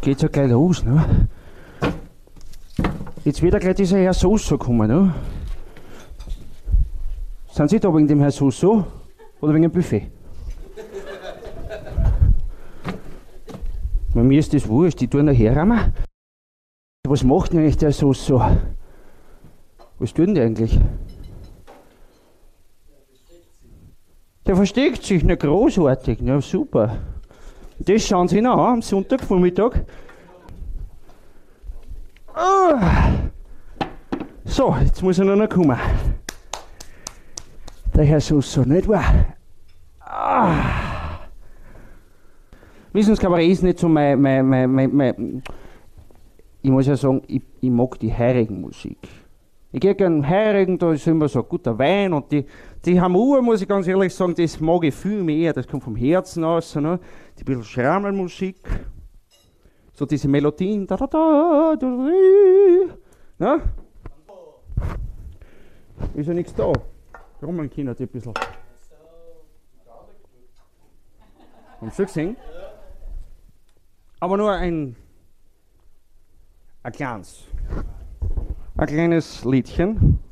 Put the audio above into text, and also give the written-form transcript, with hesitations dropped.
Jetzt geht's ja gleich los, ne? Jetzt wird ja gleich dieser Herr Soso kommen, ne? Sind Sie da wegen dem Herr Soso oder wegen dem Buffet? Bei mir ist das wurscht, die tun nachher einmal. Was macht denn eigentlich der Soso? Was tut denn der eigentlich? Der versteckt sich, na großartig, na super. Das schauen Sie ihn an am Sonntagvormittag. So, jetzt muss er nur noch kommen. Der Herr Soso, nicht wahr? Wissen Sie, Kabarett ist nicht so mein ich muss ja sagen, ich mag die heurigen Musik. Ich gehe gerne heurigen, da ist immer so ein guter Wein und die Hamur, muss ich ganz ehrlich sagen, das mag ich viel mehr, das kommt vom Herzen aus, ne? Die bisschen Schrammelmusik, so diese Melodien, da da da, da, da, ne? Ist ja nichts da. Warum mein Kind hat ein bisschen. Haben Sie schon gesehen? Aber nur ein kleines Liedchen.